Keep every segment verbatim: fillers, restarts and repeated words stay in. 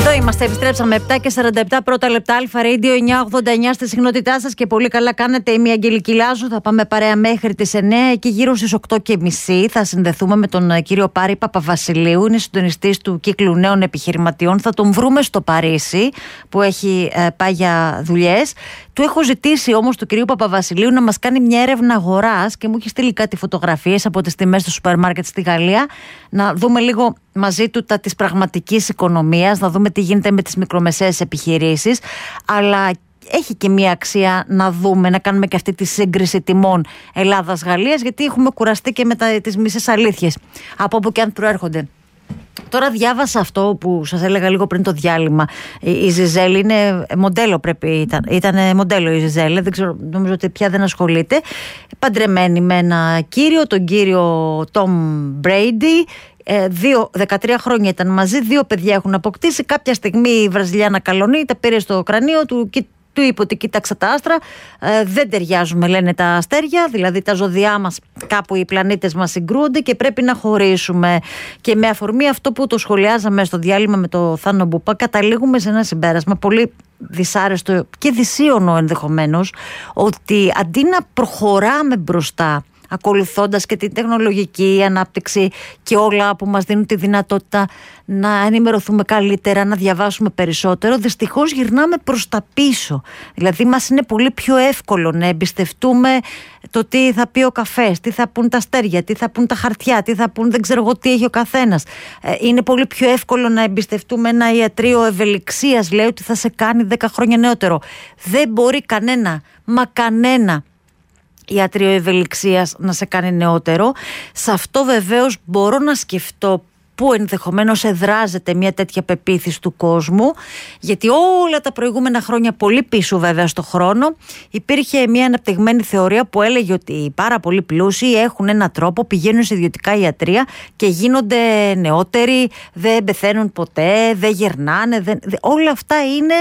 Εδώ είμαστε, επιστρέψαμε επτά και σαράντα επτά πρώτα λεπτά. Αλφα Radio εννιακόσια ογδόντα εννιά στη συχνότητά σας και πολύ καλά κάνετε. Είμαι η Αγγελική Λάζου. Θα πάμε παρέα μέχρι τις εννιά. Εκεί γύρω στις οκτώ και μισή θα συνδεθούμε με τον κύριο Πάρη Παπαβασιλείου. Είναι συντονιστής του κύκλου νέων επιχειρηματιών. Θα τον βρούμε στο Παρίσι που έχει ε, πάει για δουλειές. Του έχω ζητήσει όμως του κυρίου Παπαβασιλείου να μας κάνει μια έρευνα αγοράς και μου έχει στείλει κάτι φωτογραφίες από τις τιμές του σούπερ μάρκετ στη Γαλλία. Να δούμε λίγο μαζί του τα της πραγματικής οικονομίας, να δούμε τι γίνεται με τις μικρομεσαίες επιχειρήσεις, αλλά έχει και μια αξία να δούμε, να κάνουμε και αυτή τη σύγκριση τιμών Ελλάδας-Γαλλίας, γιατί έχουμε κουραστεί και με τα, τις μισές αλήθειες από όπου και αν προέρχονται. Τώρα διάβασα αυτό που σας έλεγα λίγο πριν το διάλειμμα. Η Ζιζέλ είναι μοντέλο, πρέπει ήταν, ήταν μοντέλο η Ζιζέλ, δεν ξέρω, νομίζω ότι πια δεν ασχολείται. Παντρεμένη με ένα κύριο, τον κύριο Τόμ Μπρέιντι. Δύο, δεκατρία χρόνια ήταν μαζί, δύο παιδιά έχουν αποκτήσει. Κάποια στιγμή η Βραζιλιάνα Καλονή τα πήρε στο κρανίο του και του είπε ότι κοίταξε τα άστρα, ε, δεν ταιριάζουμε, λένε τα αστέρια, δηλαδή τα ζωδιά μας, κάπου οι πλανήτες μας συγκρούονται και πρέπει να χωρίσουμε. Και με αφορμή αυτό που το σχολιάζαμε στο διάλειμμα με το Θάνο Μπουπά, καταλήγουμε σε ένα συμπέρασμα πολύ δυσάρεστο και δυσίωνο ενδεχομένως, ότι αντί να προχωράμε μπροστά, ακολουθώντας και την τεχνολογική ανάπτυξη και όλα που μας δίνουν τη δυνατότητα να ενημερωθούμε καλύτερα, να διαβάσουμε περισσότερο, δυστυχώς γυρνάμε προς τα πίσω. Δηλαδή μας είναι πολύ πιο εύκολο να εμπιστευτούμε το τι θα πει ο καφές, τι θα πούν τα αστέρια, τι θα πούν τα χαρτιά, τι θα πούν δεν ξέρω εγώ τι έχει ο καθένας. Είναι πολύ πιο εύκολο να εμπιστευτούμε ένα ιατρείο ευελιξίας, λέει ότι θα σε κάνει δέκα χρόνια νεότερο. Δεν μπορεί κανένα, μα κανένα ιατρείο ευελιξίας να σε κάνει νεότερο. Σε αυτό βεβαίως μπορώ να σκεφτώ που ενδεχομένως εδράζεται μια τέτοια πεποίθηση του κόσμου, γιατί όλα τα προηγούμενα χρόνια, πολύ πίσω βέβαια στο χρόνο, υπήρχε μια αναπτυγμένη θεωρία που έλεγε ότι οι πάρα πολύ πλούσιοι έχουν έναν τρόπο, πηγαίνουν σε ιδιωτικά ιατρεία και γίνονται νεότεροι, δεν πεθαίνουν ποτέ, δεν γερνάνε, δεν... όλα αυτά είναι,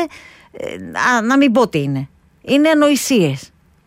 α, να μην πω τι είναι, είναι ανοησίες.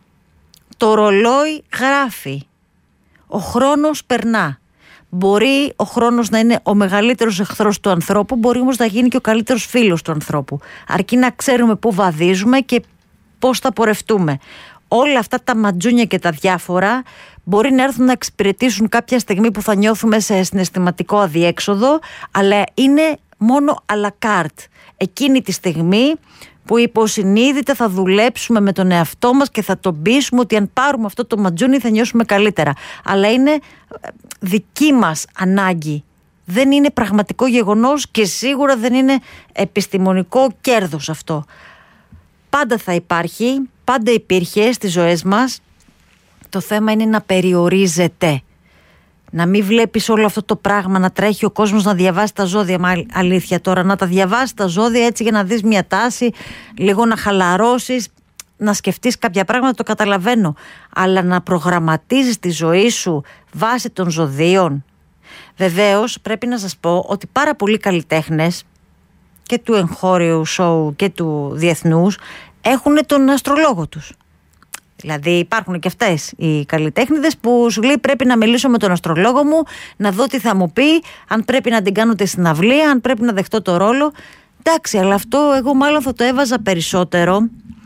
Το ρολόι γράφει. Ο χρόνος περνά. Μπορεί ο χρόνος να είναι ο μεγαλύτερος εχθρός του ανθρώπου, μπορεί όμως να γίνει και ο καλύτερος φίλος του ανθρώπου. Αρκεί να ξέρουμε πού βαδίζουμε και πώς θα πορευτούμε. Όλα αυτά τα ματζούνια και τα διάφορα μπορεί να έρθουν να εξυπηρετήσουν κάποια στιγμή που θα νιώθουμε σε συναισθηματικό αδιέξοδο, αλλά είναι μόνο à la carte. Εκείνη τη στιγμή που υποσυνείδητα θα δουλέψουμε με τον εαυτό μας και θα τον πείσουμε ότι αν πάρουμε αυτό το ματζούνι θα νιώσουμε καλύτερα. Αλλά είναι δική μας ανάγκη. Δεν είναι πραγματικό γεγονός και σίγουρα δεν είναι επιστημονικό κέρδος αυτό. Πάντα θα υπάρχει, πάντα υπήρχε στις ζωές μας. Το θέμα είναι να περιορίζεται. Να μην βλέπεις όλο αυτό το πράγμα, να τρέχει ο κόσμος να διαβάσει τα ζώδια. Μα αλήθεια τώρα, να τα διαβάσει τα ζώδια έτσι για να δεις μια τάση, λίγο να χαλαρώσεις, να σκεφτείς κάποια πράγματα, το καταλαβαίνω. Αλλά να προγραμματίζεις τη ζωή σου βάσει των ζωδίων. Βεβαίως πρέπει να σας πω ότι πάρα πολλοί καλλιτέχνες και του εγχώριου σοου και του διεθνούς έχουν τον αστρολόγο τους. Δηλαδή υπάρχουν και αυτές οι καλλιτέχνηδες που σου λέει πρέπει να μιλήσω με τον αστρολόγο μου, να δω τι θα μου πει, αν πρέπει να την κάνω τη συναυλία, αν πρέπει να δεχτώ το ρόλο. Εντάξει, αλλά αυτό εγώ μάλλον θα το έβαζα περισσότερο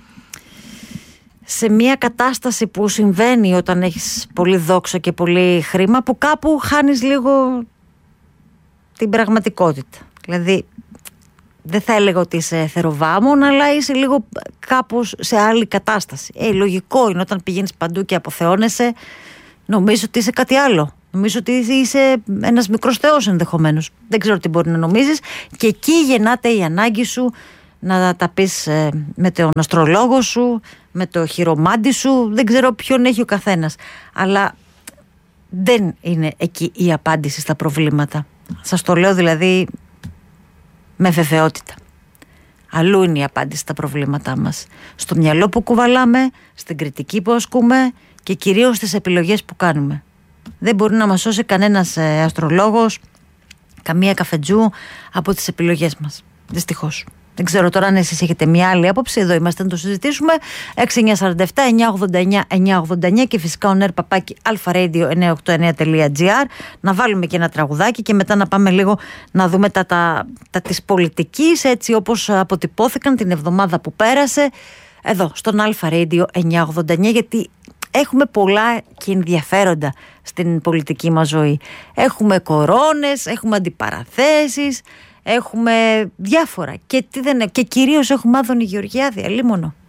σε μια κατάσταση που συμβαίνει όταν έχεις πολύ δόξα και πολύ χρήμα, που κάπου χάνεις λίγο την πραγματικότητα. Δηλαδή δεν θα έλεγα ότι είσαι θεροβάμων, αλλά είσαι λίγο κάπως σε άλλη κατάσταση. Ε, λογικό είναι όταν πηγαίνεις παντού και αποθεώνεσαι, νομίζω ότι είσαι κάτι άλλο. Νομίζω ότι είσαι ένας μικρός θεός ενδεχομένως. Δεν ξέρω τι μπορεί να νομίζεις. Και εκεί γεννάται η ανάγκη σου να τα πεις ε, με τον αστρολόγο σου, με το χειρομάντι σου. Δεν ξέρω ποιον έχει ο καθένας. Αλλά δεν είναι εκεί η απάντηση στα προβλήματα. Σας το λέω δηλαδή με βεβαιότητα. Αλλού είναι η απάντηση στα προβλήματά μας. Στο μυαλό που κουβαλάμε, στην κριτική που ασκούμε και κυρίως στις επιλογές που κάνουμε. Δεν μπορεί να μας σώσει κανένας αστρολόγος, καμία καφετζού από τις επιλογές μας. Δυστυχώς. Δεν ξέρω τώρα αν εσείς έχετε μια άλλη άποψη. Εδώ είμαστε να το συζητήσουμε. έξι εννιά τέσσερα επτά εννιά ογδόντα εννιά εννιά ογδόντα εννιά και φυσικά ο νερπαπάκι αλφαρέιντιο εννιά οκτώ εννιά τελεία τζι άρ. Να βάλουμε και ένα τραγουδάκι και μετά να πάμε λίγο να δούμε τα, τα, τα της πολιτικής, έτσι όπως αποτυπώθηκαν την εβδομάδα που πέρασε εδώ στον αλφαρέιντιο εννιά ογδόντα εννιά, γιατί έχουμε πολλά και ενδιαφέροντα στην πολιτική μας ζωή. Έχουμε κορώνες, έχουμε αντιπαραθέσεις, έχουμε διάφορα και, τι δεν, και κυρίως έχουμε Άδωνη Γεωργιάδη, αλίμονο.